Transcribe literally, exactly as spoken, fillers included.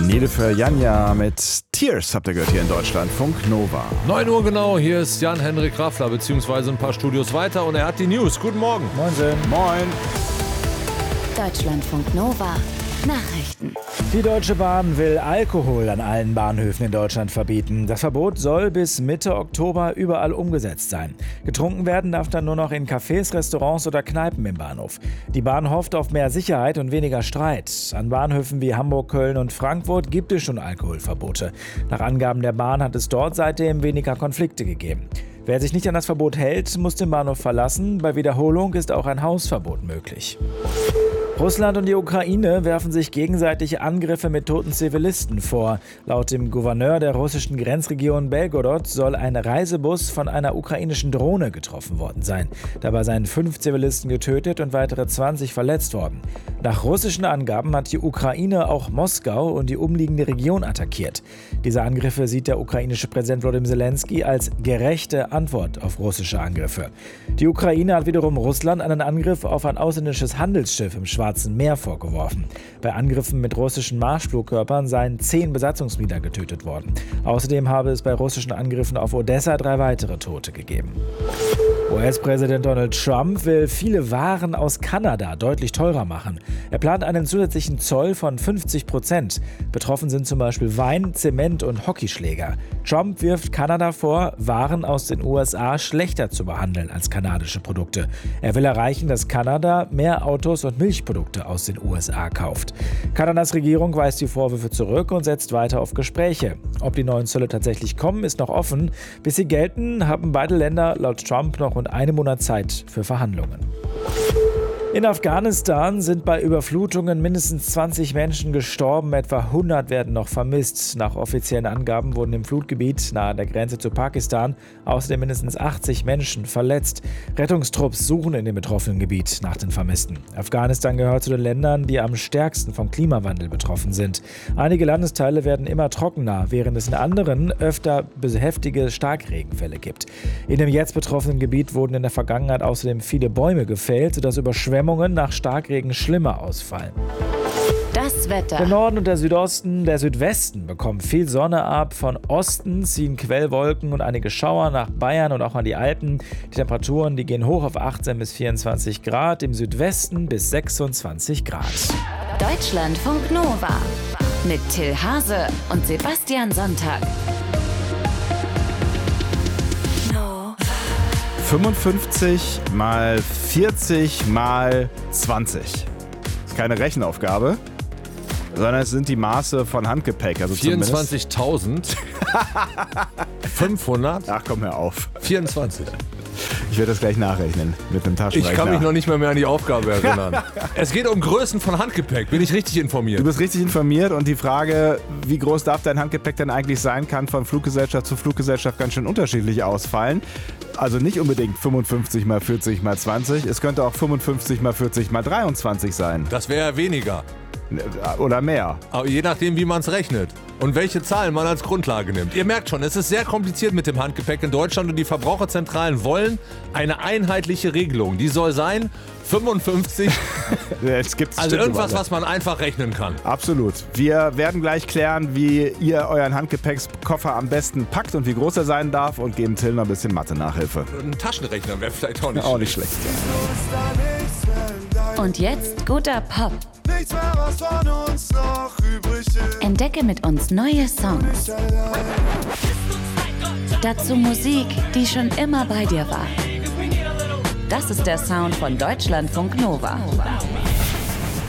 Nilüfer Janja mit Tears habt ihr gehört hier in Deutschlandfunk Nova. neun Uhr genau, hier ist Jan-Henrik Raffler, beziehungsweise ein paar Studios weiter und er hat die News. Guten Morgen. Moin. Moin. Deutschlandfunk Nova. Nachrichten. Die Deutsche Bahn will Alkohol an allen Bahnhöfen in Deutschland verbieten. Das Verbot soll bis Mitte Oktober überall umgesetzt sein. Getrunken werden darf dann nur noch in Cafés, Restaurants oder Kneipen im Bahnhof. Die Bahn hofft auf mehr Sicherheit und weniger Streit. An Bahnhöfen wie Hamburg, Köln und Frankfurt gibt es schon Alkoholverbote. Nach Angaben der Bahn hat es dort seitdem weniger Konflikte gegeben. Wer sich nicht an das Verbot hält, muss den Bahnhof verlassen. Bei Wiederholung ist auch ein Hausverbot möglich. Russland und die Ukraine werfen sich gegenseitig Angriffe mit toten Zivilisten vor. Laut dem Gouverneur der russischen Grenzregion Belgorod soll ein Reisebus von einer ukrainischen Drohne getroffen worden sein. Dabei seien fünf Zivilisten getötet und weitere zwanzig verletzt worden. Nach russischen Angaben hat die Ukraine auch Moskau und die umliegende Region attackiert. Diese Angriffe sieht der ukrainische Präsident Volodymyr Zelensky als gerechte Antwort auf russische Angriffe. Die Ukraine hat wiederum Russland einen Angriff auf ein ausländisches Handelsschiff im Schwarzen Meer vorgeworfen. Bei Angriffen mit russischen Marschflugkörpern seien zehn Besatzungsmitglieder getötet worden. Außerdem habe es bei russischen Angriffen auf Odessa drei weitere Tote gegeben. U S-Präsident Donald Trump will viele Waren aus Kanada deutlich teurer machen. Er plant einen zusätzlichen Zoll von fünfzig Prozent. Betroffen sind zum Beispiel Wein, Zement und Hockeyschläger. Trump wirft Kanada vor, Waren aus den U S A schlechter zu behandeln als kanadische Produkte. Er will erreichen, dass Kanada mehr Autos und Milchprodukte aus den U S A kauft. Kanadas Regierung weist die Vorwürfe zurück und setzt weiter auf Gespräche. Ob die neuen Zölle tatsächlich kommen, ist noch offen. Bis sie gelten, haben beide Länder laut Trump noch rund einen Monat Zeit für Verhandlungen. In Afghanistan sind bei Überflutungen mindestens zwanzig Menschen gestorben, etwa hundert werden noch vermisst. Nach offiziellen Angaben wurden im Flutgebiet nahe der Grenze zu Pakistan außerdem mindestens achtzig Menschen verletzt. Rettungstrupps suchen in dem betroffenen Gebiet nach den Vermissten. Afghanistan gehört zu den Ländern, die am stärksten vom Klimawandel betroffen sind. Einige Landesteile werden immer trockener, während es in anderen öfter heftige Starkregenfälle gibt. In dem jetzt betroffenen Gebiet wurden in der Vergangenheit außerdem viele Bäume gefällt, sodass Überschwemmungen nach Starkregen schlimmer ausfallen. Das Wetter. Der Norden und der Südosten, der Südwesten bekommen viel Sonne ab. Von Osten ziehen Quellwolken und einige Schauer nach Bayern und auch an die Alpen. Die Temperaturen, die gehen hoch auf achtzehn bis vierundzwanzig Grad, im Südwesten bis sechsundzwanzig Grad. Deutschlandfunk Nova mit Till Hase und Sebastian Sonntag. fünfundfünfzig mal vierzig mal zwanzig. Das ist keine Rechenaufgabe, sondern es sind die Maße von Handgepäck. Also vierundzwanzigtausend fünfhundert. Ach, komm hör auf. vierundzwanzig. Ich werde das gleich nachrechnen mit einem Taschenrechner. Ich kann mich noch nicht mehr, mehr an die Aufgabe erinnern. Es geht um Größen von Handgepäck. Bin ich richtig informiert? Du bist richtig informiert und die Frage, wie groß darf dein Handgepäck denn eigentlich sein, kann von Fluggesellschaft zu Fluggesellschaft ganz schön unterschiedlich ausfallen. Also nicht unbedingt fünfundfünfzig mal vierzig mal zwanzig. Es könnte auch fünfundfünfzig mal vierzig mal dreiundzwanzig sein. Das wäre ja weniger. Oder mehr. Aber je nachdem, wie man es rechnet und welche Zahlen man als Grundlage nimmt. Ihr merkt schon, es ist sehr kompliziert mit dem Handgepäck in Deutschland und die Verbraucherzentralen wollen eine einheitliche Regelung. Die soll sein fünfundfünfzig. Es gibt's also irgendwas, was man einfach rechnen kann. Absolut. Wir werden gleich klären, wie ihr euren Handgepäckskoffer am besten packt und wie groß er sein darf und geben Till noch ein bisschen Mathe-Nachhilfe. Ein Taschenrechner wäre vielleicht auch nicht auch schlecht. nicht schlecht. Und jetzt guter Pop. Nichts mehr, was von uns noch übrig ist. Entdecke mit uns neue Songs. Dazu Musik, die schon immer bei dir war. Das ist der Sound von Deutschlandfunk Nova.